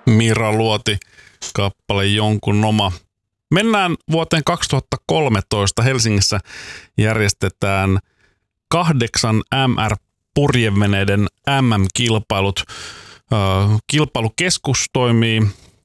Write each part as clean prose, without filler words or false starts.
Mira Luoti, kappale Jonkun oma. Mennään vuoteen 2013. Helsingissä järjestetään 8 MR-purjeveneiden MM-kilpailut. Kilpailukeskus toimii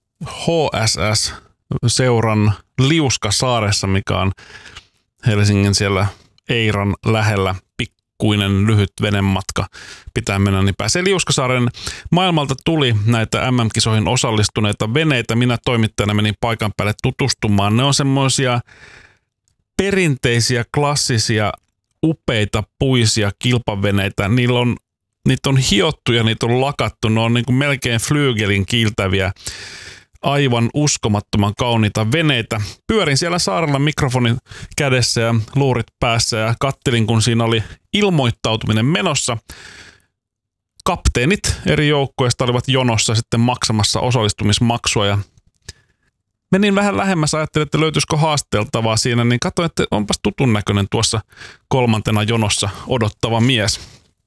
HSS-seuran Liuskasaaressa, mikä on Helsingin siellä Eiran lähellä. Pikkuinen lyhyt venematka pitää mennä, niin pääsee Liuskasaaren. Maailmalta tuli näitä MM-kisoihin osallistuneita veneitä. Minä toimittajana menin paikan päälle tutustumaan. Ne on semmoisia perinteisiä, klassisia, upeita, puisia kilpaveneitä. Niitä on hiottu ja niitä on lakattu. Ne on niin kuin melkein flyygelin kiiltäviä, aivan uskomattoman kauniita veneitä. Pyörin siellä saarella mikrofonin kädessä ja luurit päässä ja kattelin, kun siinä oli ilmoittautuminen menossa. Kapteenit eri joukkoista olivat jonossa sitten maksamassa osallistumismaksua ja menin vähän lähemmäs, ajattelin, että löytyisikö haasteltavaa siinä, niin katsoin, että onpas tutun näköinen tuossa kolmantena jonossa odottava mies.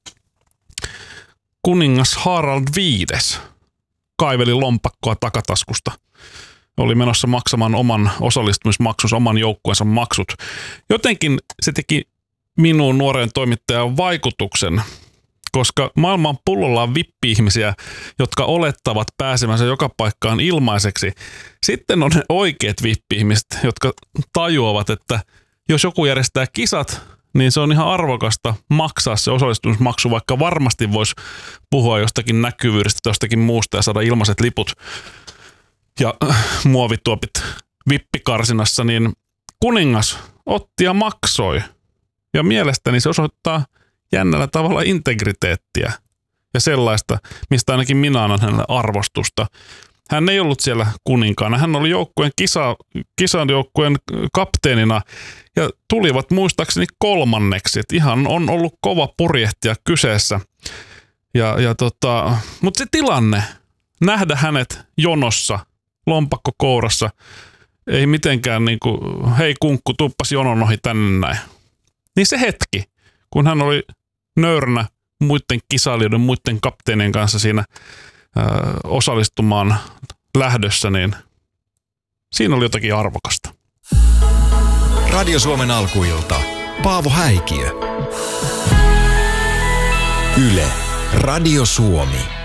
Kuningas Harald V kaiveli lompakkoa takataskusta. Oli menossa maksamaan oman osallistumismaksunsa, oman joukkueensa maksut. Jotenkin se teki minuun nuoreen toimittajan vaikutuksen, koska maailman pullolla on vippi-ihmisiä, jotka olettavat pääsemänsä joka paikkaan ilmaiseksi. Sitten on ne oikeat vippi-ihmiset, jotka tajuavat, että jos joku järjestää kisat, niin se on ihan arvokasta maksaa se osallistumismaksu, vaikka varmasti voisi puhua jostakin näkyvyydestä tai jostakin muusta ja saada ilmaiset liput ja muovituopit vippikarsinassa, niin kuningas otti ja maksoi. Ja mielestäni se osoittaa jännällä tavalla integriteettiä ja sellaista, mistä ainakin minä annan hänelle arvostusta. Hän ei ollut siellä kuninkaana. Hän oli kisajoukkueen kapteenina ja tulivat muistaakseni kolmanneksi. Et ihan on ollut kova purjehtija kyseessä. Mutta se tilanne, nähdä hänet jonossa, lompakko kourassa, ei mitenkään niinku, hei kunkku, tuppas jonon ohi tänne näin. Niin se hetki, kun hän oli nöyränä muiden kisailijoiden, muiden kapteenien kanssa siinä osallistumaan lähdössä, niin siinä oli jotakin arvokasta. Radio Suomen alkuilta. Paavo Häikiö. Yle. Radio Suomi.